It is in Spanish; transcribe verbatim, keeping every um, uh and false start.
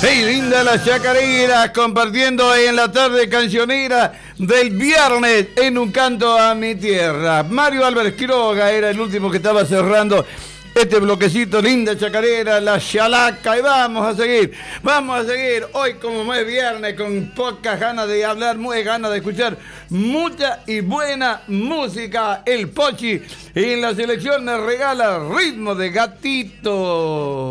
Hey, linda la chacarera, compartiendo en la tarde cancionera del viernes en Un Canto a Mi Tierra. Mario Álvarez Quiroga era el último que estaba cerrando este bloquecito, linda chacarera, la chalaca, y vamos a seguir, vamos a seguir, hoy como es viernes, con pocas ganas de hablar, muy ganas de escuchar mucha y buena música. El Pochi en la selección me regala ritmo de gatito.